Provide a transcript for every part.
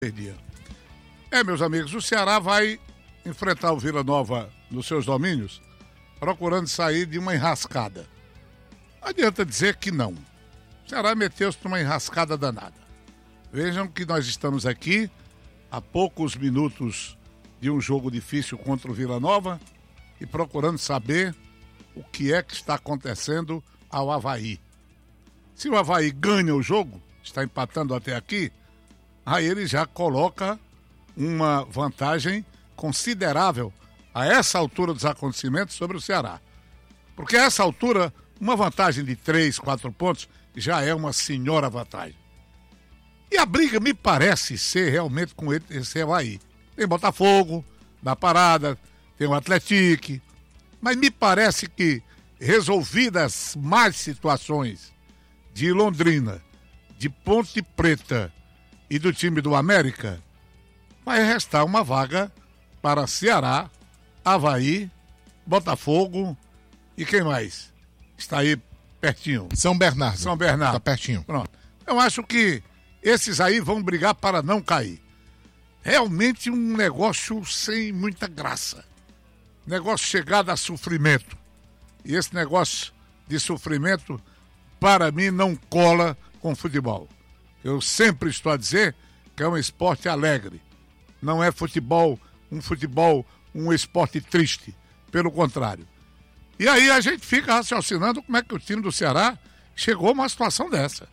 Perdia. Meus amigos, o Ceará vai enfrentar o Vila Nova nos seus domínios, procurando sair de uma enrascada. Não adianta dizer que não. O Ceará meteu-se numa enrascada danada. Vejam que nós estamos aqui há poucos minutos de um jogo difícil contra o Vila Nova e procurando saber o que é que está acontecendo ao Avaí. Se o Avaí ganha o jogo, está empatando até aqui, aí ele já coloca uma vantagem considerável a essa altura dos acontecimentos sobre o Ceará. Porque a essa altura, uma vantagem de 3, 4 pontos já é uma senhora vantagem. E a briga me parece ser realmente com esse Avaí. Tem Botafogo na parada, tem o Atlético, mas me parece que resolvidas mais situações de Londrina, de Ponte Preta e do time do América, vai restar uma vaga para Ceará, Avaí, Botafogo e quem mais? Está aí pertinho. São Bernardo. Está pertinho. Pronto. Eu acho que esses aí vão brigar para não cair. Realmente um negócio sem muita graça. Negócio chegado a sofrimento. E esse negócio de sofrimento, para mim, não cola com futebol. Eu sempre estou a dizer que é um esporte alegre. Não é futebol, um esporte triste. Pelo contrário. E aí a gente fica raciocinando como é que o time do Ceará chegou a uma situação dessa.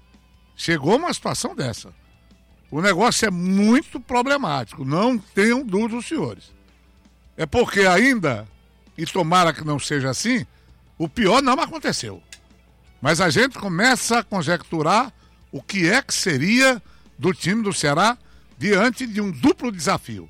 O negócio é muito problemático, não tenham dúvida os senhores. É porque ainda, e tomara que não seja assim, o pior não aconteceu. Mas a gente começa a conjecturar o que é que seria do time do Ceará diante de um duplo desafio.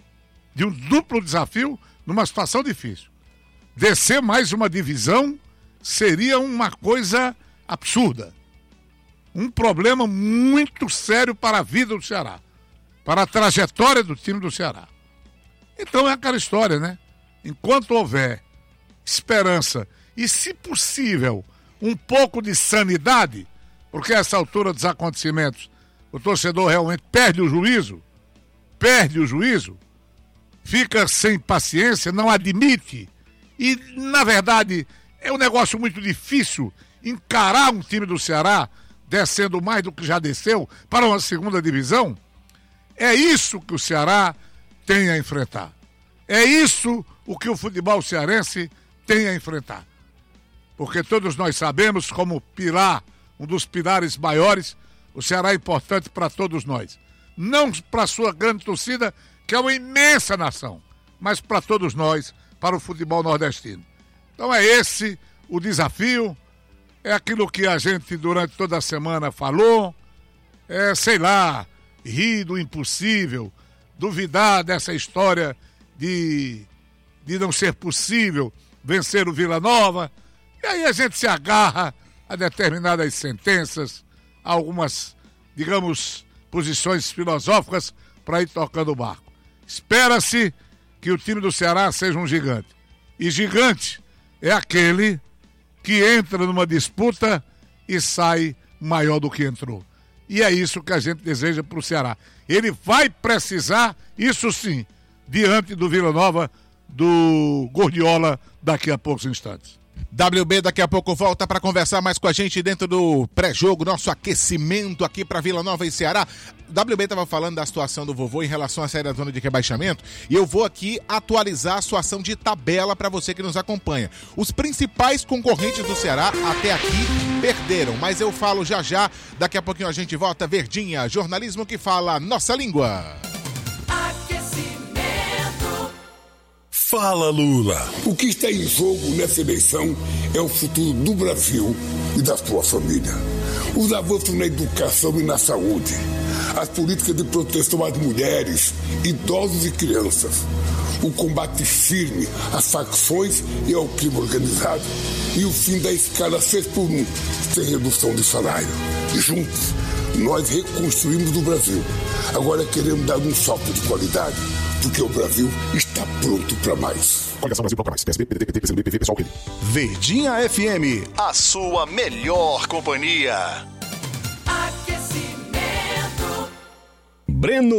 Numa situação difícil. Descer mais uma divisão seria uma coisa absurda. Um problema muito sério para a vida do Ceará, para a trajetória do time do Ceará. Então é aquela história, né? Enquanto houver esperança e, se possível, um pouco de sanidade, porque a essa altura dos acontecimentos o torcedor realmente perde o juízo, fica sem paciência, não admite. E, na verdade, é um negócio muito difícil encarar um time do Ceará descendo mais do que já desceu para uma segunda divisão. É isso que o Ceará tem a enfrentar. É isso o que o futebol cearense tem a enfrentar. Porque todos nós sabemos como pilar, um dos pilares maiores, o Ceará é importante para todos nós. Não para a sua grande torcida, que é uma imensa nação, mas para todos nós, para o futebol nordestino. Então é esse o desafio. É aquilo que a gente durante toda a semana falou, rir do impossível, duvidar dessa história de não ser possível vencer o Vila Nova. E aí a gente se agarra a determinadas sentenças, a algumas, digamos, posições filosóficas para ir tocando o barco. Espera-se que o time do Ceará seja um gigante. E gigante é aquele que entra numa disputa e sai maior do que entrou. E é isso que a gente deseja para o Ceará. Ele vai precisar, isso sim, diante do Vila Nova, do Gordiola, daqui a poucos instantes. WB daqui a pouco volta para conversar mais com a gente dentro do pré-jogo, nosso aquecimento aqui para Vila Nova e Ceará. WB estava falando da situação do vovô em relação à saída da zona de rebaixamento e eu vou aqui atualizar a situação de tabela para você que nos acompanha. Os principais concorrentes do Ceará até aqui perderam, mas eu falo já já, daqui a pouquinho a gente volta. Verdinha, jornalismo que fala a nossa língua. Fala, Lula. O que está em jogo nessa eleição é o futuro do Brasil e da sua família. Os avanços na educação e na saúde, as políticas de proteção às mulheres, idosos e crianças, o combate firme às facções e ao crime organizado e o fim da escala 6x1, sem redução de salário. Juntos, nós reconstruímos o Brasil. Agora queremos dar um salto de qualidade, porque o Brasil está pronto para mais. Coligação Brasil Bloco Mais, PSB, PDT, PT, PCdoB, PV, Pessoal, PL. Verdinha FM, a sua melhor companhia. Aquecimento. Breno